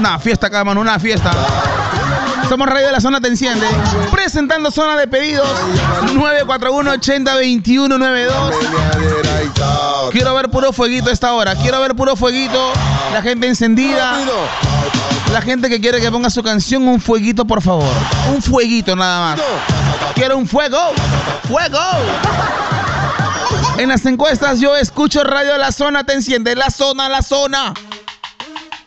Una fiesta acá, mano, una fiesta. Somos Radio de la Zona Te Enciende. Presentando zona de pedidos 941-80-2192. Quiero ver puro fueguito a esta hora. Quiero ver puro fueguito. La gente encendida. La gente que quiere que ponga su canción, un fueguito, por favor. Un fueguito nada más. Quiero un fuego. ¡Fuego! En las encuestas yo escucho Radio La Zona Te Enciende. La zona, la zona.